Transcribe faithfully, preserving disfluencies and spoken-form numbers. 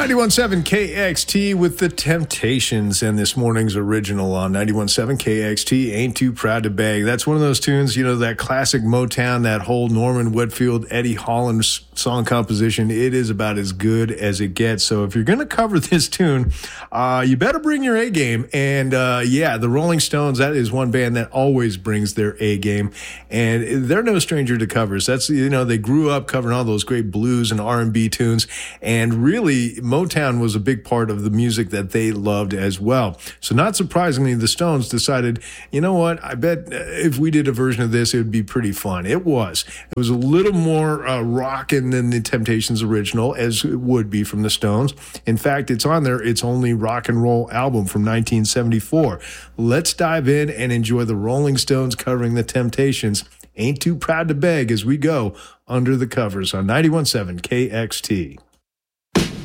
ninety-one point seven K X T with the Temptations and this morning's original on ninety-one point seven K X T, Ain't Too Proud to Beg. That's one of those tunes, you know, that classic Motown, that whole Norman Whitfield, Eddie Holland song composition. It is about as good as it gets. So if you're going to cover this tune, uh, you better bring your A game. And uh, yeah, the Rolling Stones, that is one band that always brings their A game. And they're no stranger to covers. That's, you know, they grew up covering all those great blues and R and B tunes. And really, Motown was a big part of the music that they loved as well. So not surprisingly, the Stones decided, you know what, I bet if we did a version of this, it would be pretty fun. It was. It was a little more uh, rockin' than the Temptations original, as it would be from the Stones. In fact, it's on their It's Only Rock and Roll album from nineteen seventy-four. Let's dive in and enjoy the Rolling Stones covering the Temptations. Ain't Too Proud to Beg as we go under the covers on ninety-one point seven K X T.